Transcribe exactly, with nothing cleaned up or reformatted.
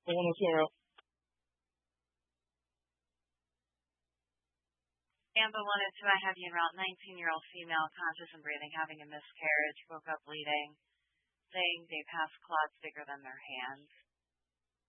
영어는 Ambulance to I have you around nineteen-year-old female, conscious and breathing, having a miscarriage, woke up bleeding, saying they passed clots bigger than their hands.